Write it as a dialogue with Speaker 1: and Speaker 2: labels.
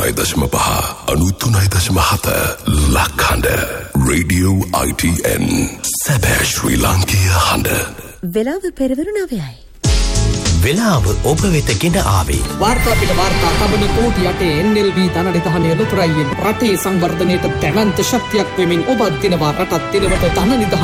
Speaker 1: 93.5 93.7 ලක්හඬ Radio ITN සැබෑ ශ්‍රී ලාංකීය හඬ.
Speaker 2: වෙලාව පෙරවරු 9යි.
Speaker 3: වෙලාව ඔබ වෙත ගෙන ආවේ
Speaker 4: වාර්තා පිට වාර්තා තබන කෝටි 8 NLB ධනනිධානය ලොතරැයියෙන් රටේ සංවර්ධනයට දැවැන්ත ශක්තියක් වෙමින් ඔබ දිනවා රටත් දිනවට ධනනිධානය